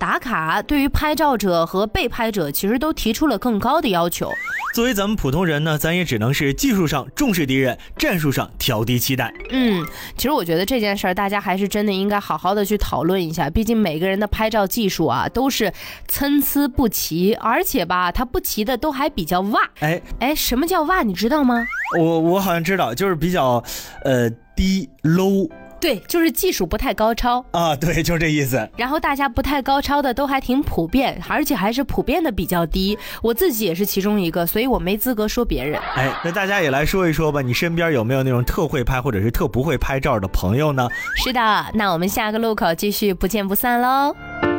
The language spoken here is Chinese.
打卡，对于拍照者和被拍者其实都提出了更高的要求。 作为咱们普通人呢，咱也只能是技术上重视敌人，战术上调低期待。 其实我觉得这件事儿大家还是真的应该好好的去讨论一下，毕竟每个人的拍照技术啊都是参差不齐，而且吧，它不齐的都还比较哇。什么叫哇？你知道吗？ 我好像知道，就是比较低 low。 对，就是技术不太高超啊，对，就是这意思。 然后大家不太高超的都还挺普遍，而且还是普遍的比较低。我自己也是其中一个，所以我没资格说别人。 那大家也来说一说吧，你身边有没有那种特会拍或者是特不会拍照的朋友呢？ 是的，那我们下个路口继续不见不散喽。